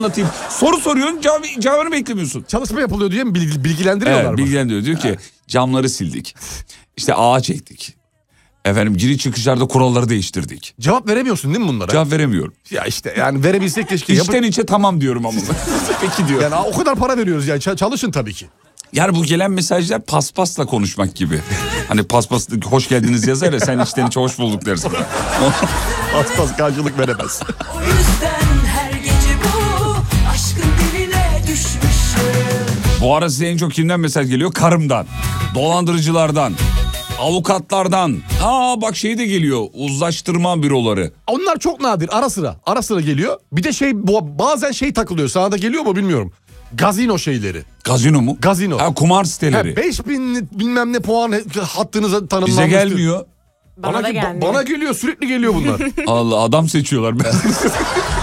anlatayım. Soru soruyorsun, cevabını beklemiyorsun. Çalışma yapılıyor diye mi bilgilendiriyorlar Evet, mı? bilgilendiriyor. Diyor ki camları sildik. İşte ağa çektik. Efendim giriş çıkışlarda kuralları değiştirdik. Cevap veremiyorsun değil mi bunlara? Cevap veremiyorum. Ya işte yani verebilsek keşke. İçten içe tamam diyorum ama. Peki diyor. Yani o kadar para veriyoruz yani çalışın tabii ki. Yani bu gelen mesajlar paspasla konuşmak gibi. Hani paspas hoş geldiniz yazar ya, sen içten içe hoş bulduk dersin. Paspas karşılık veremez. O yüzden her gece bu aşkın diline düşmüşüm. Bu ara size en çok kimden mesaj geliyor? Karımdan, dolandırıcılardan, avukatlardan. Bak şey de geliyor, uzlaştırma büroları. Onlar çok nadir, ara sıra geliyor. Bir de bazen takılıyor, sana da geliyor mu bilmiyorum. Gazino şeyleri. Gazino mu? Gazino. Kumar siteleri. 5000 bilmem ne puan hattınıza tanımlanmıştır. Bize gelmiyor. Bana geliyor, sürekli geliyor bunlar. Allah, adam seçiyorlar.